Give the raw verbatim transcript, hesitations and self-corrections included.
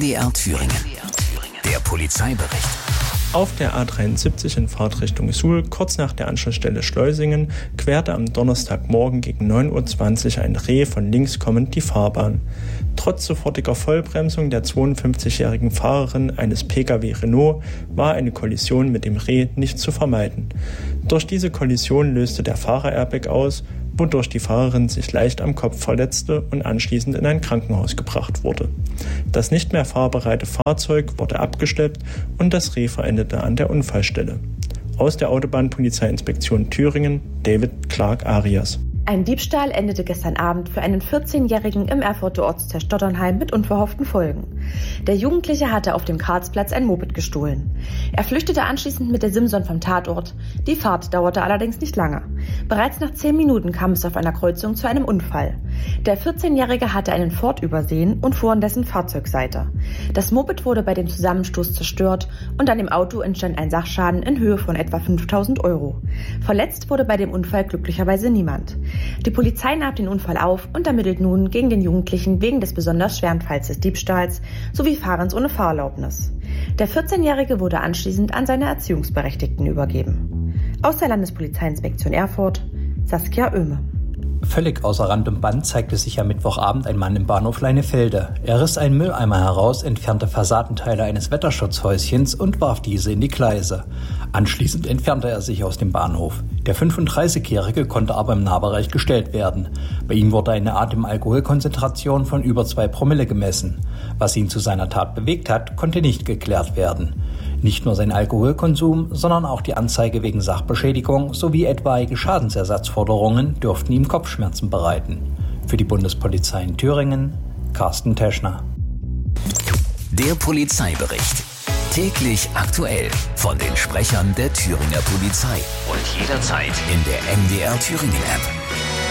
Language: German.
D R Thüringen. Der Polizeibericht. Auf der A dreiundsiebzig in Fahrtrichtung Suhl, kurz nach der Anschlussstelle Schleusingen, querte am Donnerstagmorgen gegen neun Uhr zwanzig ein Reh von links kommend die Fahrbahn. Trotz sofortiger Vollbremsung der zweiundfünfzigjährigen Fahrerin eines P K W Renault war eine Kollision mit dem Reh nicht zu vermeiden. Durch diese Kollision löste der Fahrer-Airbag aus, wodurch die Fahrerin sich leicht am Kopf verletzte und anschließend in ein Krankenhaus gebracht wurde. Das nicht mehr fahrbereite Fahrzeug wurde abgeschleppt und das Reh verendete an der Unfallstelle. Aus der Autobahnpolizeiinspektion Thüringen, David Clark Arias. Ein Diebstahl endete gestern Abend für einen vierzehnjährigen im Erfurter Ortsteil Stotternheim mit unverhofften Folgen. Der Jugendliche hatte auf dem Karlsplatz ein Moped gestohlen. Er flüchtete anschließend mit der Simson vom Tatort. Die Fahrt dauerte allerdings nicht lange. Bereits nach zehn Minuten kam es auf einer Kreuzung zu einem Unfall. Der vierzehnjährige hatte einen Ford übersehen und fuhr an dessen Fahrzeugseite. Das Moped wurde bei dem Zusammenstoß zerstört und an dem Auto entstand ein Sachschaden in Höhe von etwa fünftausend Euro. Verletzt wurde bei dem Unfall glücklicherweise niemand. Die Polizei nahm den Unfall auf und ermittelt nun gegen den Jugendlichen wegen des besonders schweren Falls des Diebstahls sowie Fahrens ohne Fahrerlaubnis. Der vierzehnjährige wurde anschließend an seine Erziehungsberechtigten übergeben. Aus der Landespolizeiinspektion Erfurt, Saskia Oehme. Völlig außer Rand und Band zeigte sich am Mittwochabend ein Mann im Bahnhof Leinefelde. Er riss einen Mülleimer heraus, entfernte Fassadenteile eines Wetterschutzhäuschens und warf diese in die Gleise. Anschließend entfernte er sich aus dem Bahnhof. Der fünfunddreißigjährige konnte aber im Nahbereich gestellt werden. Bei ihm wurde eine Atemalkoholkonzentration von über zwei Promille gemessen. Was ihn zu seiner Tat bewegt hat, konnte nicht geklärt werden. Nicht nur sein Alkoholkonsum, sondern auch die Anzeige wegen Sachbeschädigung sowie etwaige Schadensersatzforderungen dürften ihm Kopfschmerzen bereiten. Für die Bundespolizei in Thüringen, Carsten Teschner. Der Polizeibericht. Täglich aktuell von den Sprechern der Thüringer Polizei und jederzeit in der M D R Thüringen App.